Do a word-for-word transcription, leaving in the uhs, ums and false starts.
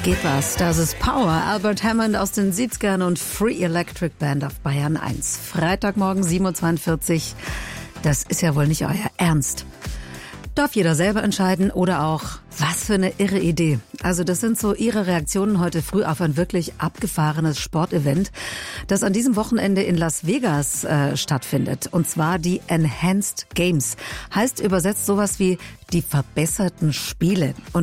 Geht was, das ist Power. Albert Hammond aus den siebzigern und Free Electric Band auf Bayern eins. Freitagmorgen sieben Uhr zweiundvierzig. Das ist ja wohl nicht euer Ernst. Darf jeder selber entscheiden oder auch, was für eine irre Idee. Also das sind so Ihre Reaktionen heute früh auf ein wirklich abgefahrenes Sportevent, das an diesem Wochenende in Las Vegas äh, stattfindet. Und zwar die Enhanced Games. Heißt übersetzt sowas wie die verbesserten Spiele. Und